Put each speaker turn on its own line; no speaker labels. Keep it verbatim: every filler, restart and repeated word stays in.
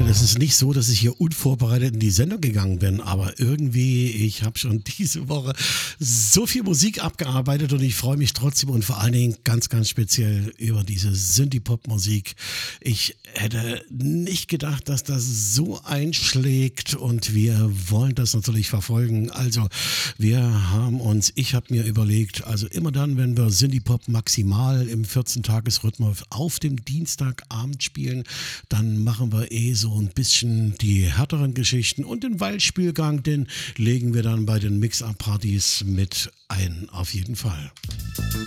es ist nicht so, dass ich hier unvorbereitet in die Sendung gegangen bin, aber irgendwie, ich habe schon diese Woche so viel Musik abgearbeitet und ich freue mich trotzdem und vor allen Dingen ganz, ganz speziell über diese Synthie-Pop-Musik. Ich hätte nicht gedacht, dass das so einschlägt und wir wollen das natürlich verfolgen. Also wir haben uns, ich habe mir überlegt, also immer dann, wenn wir Synthie-Pop maximal im vierzehn-Tages-Rhythmus auf dem Dienstagabend spielen, dann machen wir eh so ein bisschen die härteren Geschichten und den Waldspielgang, den legen wir dann bei den Mix-Up-Partys mit ein, auf jeden Fall.